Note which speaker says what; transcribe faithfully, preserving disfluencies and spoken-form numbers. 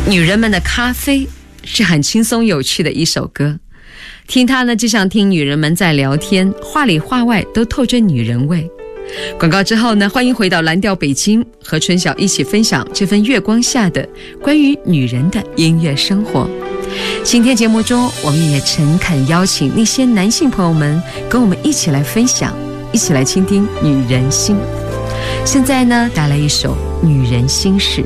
Speaker 1: 女人们的咖啡是很轻松有趣的一首歌，听它呢就像听女人们在聊天，话里话外都透着女人味。广告之后呢，欢迎回到蓝调北京，和春晓一起分享这份月光下的关于女人的音乐生活。今天节目中，我们也诚恳邀请那些男性朋友们跟我们一起来分享，一起来倾听女人心。现在呢，带来一首《女人心事》。